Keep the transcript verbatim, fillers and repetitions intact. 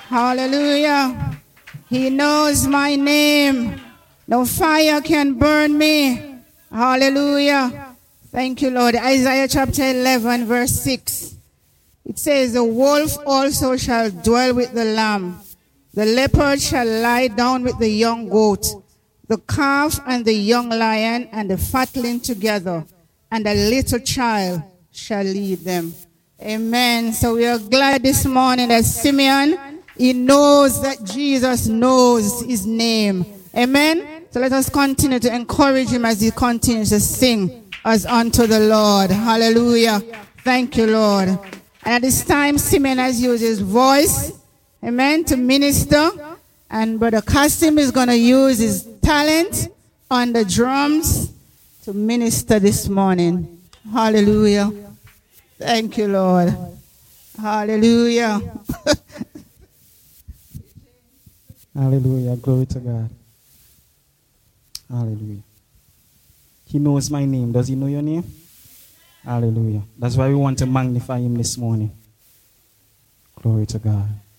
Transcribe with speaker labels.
Speaker 1: Hallelujah. He knows my name. No fire can burn me. Hallelujah. Thank you, Lord. Isaiah chapter eleven, verse six. It says, the wolf also shall dwell with the lamb. The leopard shall lie down with the young goat. The calf and the young lion and the fatling together. And a little child shall lead them. Amen. So we are glad this morning that Simeon, he knows that Jesus knows his name. Amen. So let us continue to encourage him as he continues to sing as unto the Lord. Hallelujah. Thank you, Lord. And at this time, Simeon has used his voice, amen, to minister. And Brother Kasim is going to use his talent on the drums to minister this morning. Hallelujah. Thank you, Lord. Hallelujah.
Speaker 2: Hallelujah. Glory to God. Hallelujah. He knows my name. Does he know your name? Hallelujah. That's why we want to magnify him this morning. Glory to God.